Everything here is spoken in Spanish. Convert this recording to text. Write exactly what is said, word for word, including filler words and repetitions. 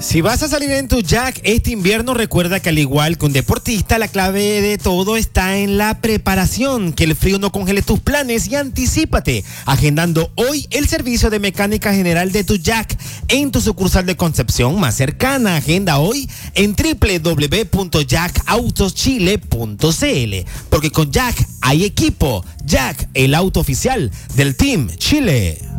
Si vas a salir en tu Jack este invierno, recuerda que al igual que un deportista, la clave de todo está en la preparación. Que el frío no congele tus planes y anticípate, agendando hoy el servicio de mecánica general de tu Jack en tu sucursal de Concepción más cercana. Agenda hoy en doble u doble u doble u punto jack autos chile punto c l, porque con Jack hay equipo. Jack, el auto oficial del Team Chile.